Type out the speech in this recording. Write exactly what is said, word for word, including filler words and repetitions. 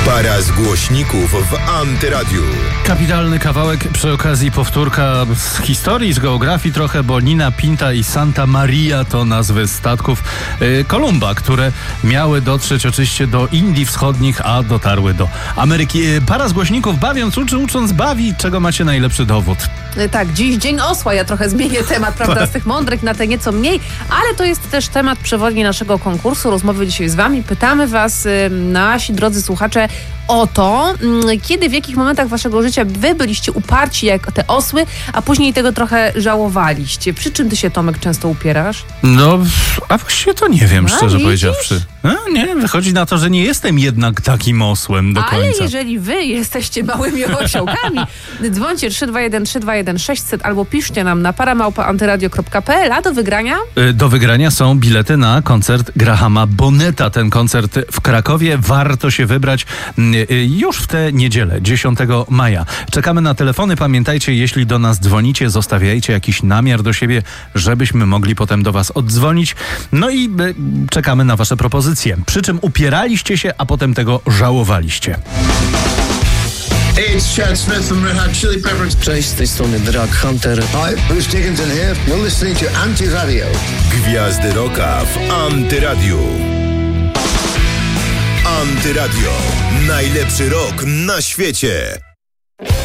Para z głośników w Antyradiu. Kapitalny kawałek, przy okazji powtórka z historii, z geografii trochę, bo Nina Pinta i Santa Maria to nazwy statków y, Kolumba, które miały dotrzeć oczywiście do Indii Wschodnich, a dotarły do Ameryki. Y, para z głośników, bawiąc, uczy, ucząc, bawi. Czego macie najlepszy dowód? Tak, dziś Dzień Osła. Ja trochę zmienię temat, prawda, z tych mądrych na te nieco mniej, ale to jest też temat przewodni naszego konkursu. Rozmowy dzisiaj z wami. Pytamy was, y, nasi drodzy słuchacze, o to, kiedy, w jakich momentach waszego życia wy byliście uparci jak te osły, a później tego trochę żałowaliście. Przy czym ty się, Tomek, często upierasz? No, a właściwie to nie wiem, A, szczerze widzisz? powiedziawszy. A, nie, wychodzi na to, że nie jestem jednak takim osłem do Ale końca. jeżeli wy jesteście małymi osiołkami, dzwońcie trzy dwa jeden trzy dwa jeden sześćset albo piszcie nam na paramałpa antyradio kropka p l, a do wygrania? Y, Do wygrania są bilety na koncert Grahama Bonneta. Ten koncert w Krakowie. Warto się wybrać y, y, już w tę niedzielę, dziesiątego maja. Czekamy na telefony. Pamiętajcie, jeśli do nas dzwonicie, zostawiajcie jakiś namiar do siebie, żebyśmy mogli potem do was oddzwonić. No i y, czekamy na wasze propozycje. Przy czym upieraliście się, a potem tego żałowaliście. Hey, it's Chad Smith from Red Hot Chili Peppers. Cześć, z tej strony Drag Hunter. Hi, Bruce Dickinson here. You're listening to Anti-Radio. Gwiazdy Rocka w Antyradiu. Antyradio. Najlepszy rok na świecie.